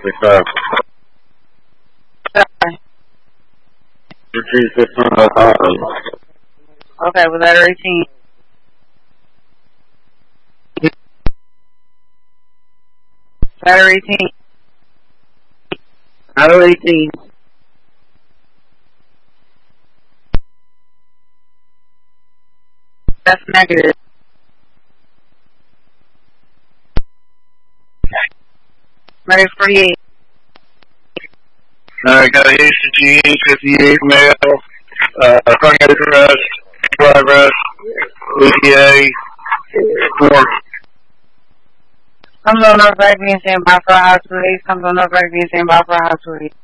Sorry. Okay, with letter 18. Letter 18. Letter 18. That's negative. Letter 48. Alright, got a HG 58 male, cardiac arrest, progress, EPA, 4. Comes on North Being St. Barbara Hospital. Comes on North Being St. Barbara Hospital.